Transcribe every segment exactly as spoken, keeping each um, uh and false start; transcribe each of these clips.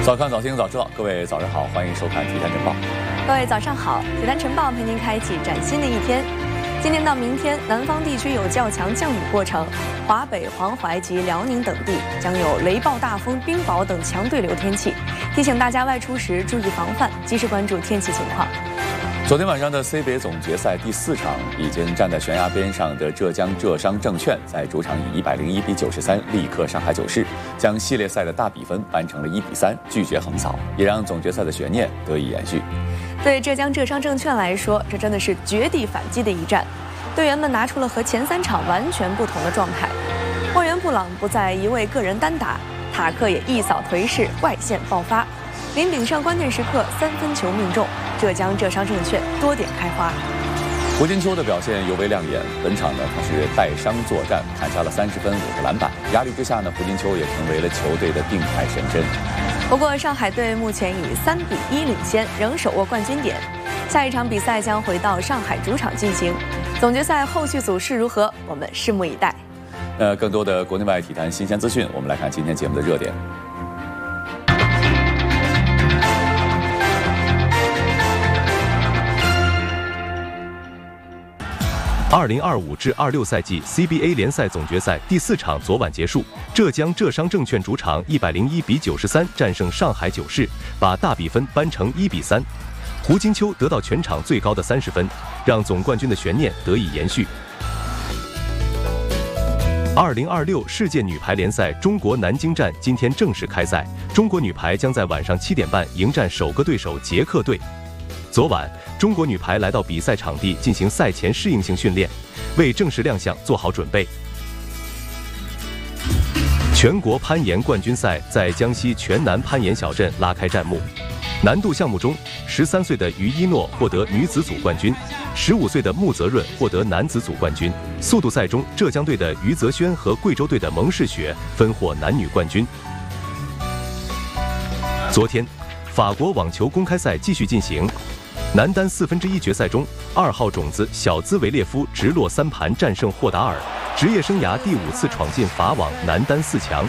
早看早听早知道，各位早上好，欢迎收看《体坛晨报》。 各位早上好，《体坛晨报》陪您开启崭新的一天。今天到明天，南方地区有较强降雨过程，华北、黄淮及辽宁等地将有雷暴大风、冰雹等强对流天气，提醒大家外出时注意防范，及时关注天气情况。 昨天晚上的 C 北总决赛第四场，已经站在悬崖边上的浙江浙商证券在主场以一百零一比九十三力克上海九市，将系列赛的大比分扳成了一比三，拒绝横扫，也让总决赛的悬念得以延续。 对浙江浙商证券来说，这真的是绝地反击的一战，队员们拿出了和前三场完全不同的状态。霍元布朗不再一味个人单打，塔克也一扫颓势，外线爆发。林炳胜关键时刻三分球命中，浙江浙商证券多点开花。 胡金秋的表现尤为亮眼，本场呢他是带伤作战，砍下了三十分五个篮板。压力之下呢，胡金秋也成为了球队的定海神针。 不过上海队目前以三比一领先，仍手握冠军点。下一场比赛将回到上海主场进行。总决赛后续走势如何，我们拭目以待。 呃，更多的国内外体坛新鲜资讯，我们来看今天节目的热点。 二零二五至二六赛季 C B A 联赛总决赛第四场昨晚结束，浙江浙商证券主场一百零一比九十三战胜上海九市，把大比分扳成一比三。胡金秋得到全场最高的三十分，让总冠军的悬念得以延续。二零二六世界女排联赛中国南京站今天正式开赛，中国女排将在晚上七点半迎战首个对手捷克队。昨晚，中国女排来到比赛场地进行赛前适应性训练，为正式亮相做好准备。全国攀岩冠军赛在江西全南攀岩小镇拉开战幕。难度项目中，十三岁的于一诺获得女子组冠军，十五岁的穆泽润获得男子组冠军。速度赛中，浙江队的于泽轩和贵州队的蒙世雪分获男女冠军。昨天，法国网球公开赛继续进行。男单四分之一决赛中，二号种子小兹维列夫直落三盘战胜霍达尔，职业生涯第五次闯进法网男单四强。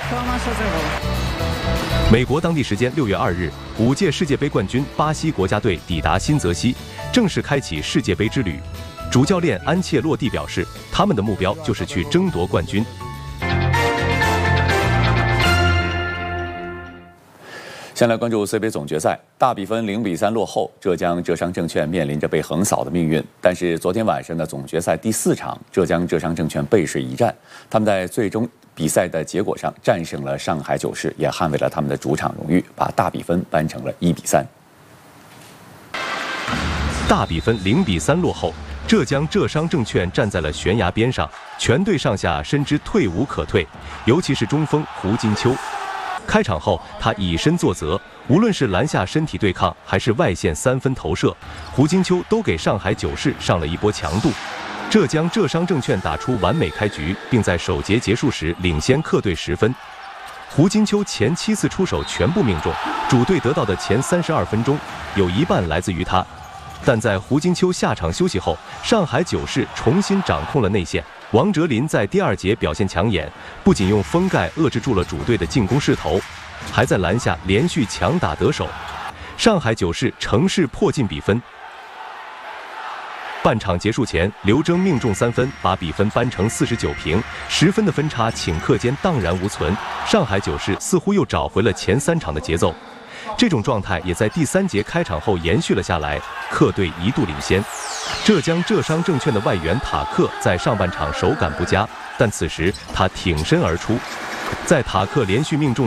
美国当地时间六月二日，五届世界杯冠军巴西国家队抵达新泽西，正式开启世界杯之旅。主教练安切洛蒂表示，他们的目标就是去争夺冠军。 先来关注 C 杯总决赛，大比分零比三落后，浙江浙商证券面临着被横扫的命运。但是昨天晚上的总决赛第四场，浙江浙商证券背水一战，他们在最终比赛的结果上战胜了上海九市，也捍卫了他们的主场荣誉，把大比分扳成了一比三。 大比分零比三落后，浙江浙商证券站在了悬崖边上，全队上下深知退无可退，尤其是中锋胡金秋。开场后，他以身作则，无论是篮下身体对抗，还是外线三分投射，胡金秋都给上海九市上了一波强度。浙江浙商证券打出完美开局，并在首节结束时领先客队十分。胡金秋前七次出手全部命中，主队得到的前三十二分钟有一半来自于他。但在胡金秋下场休息后，上海九市重新掌控了内线。王哲林在第二节表现抢眼，不仅用封盖遏制住了主队的进攻势头，还在篮下连续强打得手。上海九市乘势迫近比分。半场结束前，刘铮命中三分，把比分扳成四十九平，十分的分差顷刻间荡然无存。上海九市似乎又找回了前三场的节奏。这种状态也在第三节开场后延续了下来，客队一度领先。浙江浙商证券的外援塔克在上半场手感不佳，但此时他挺身而出，在塔克连续命中